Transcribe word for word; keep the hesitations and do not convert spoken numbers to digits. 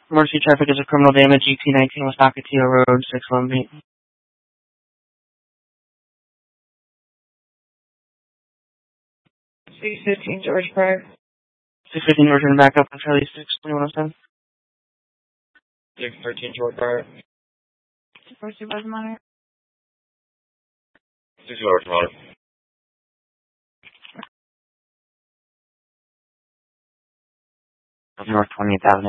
Emergency traffic is a criminal damage, E T nineteen West Ocotillo Road, six one B. six fifteen George Park. six fifteen George and back up on Charlie six twenty-one oh seven. six thirteen George Park. First Supervisor Monitor. six George Monitor. North twentieth Avenue.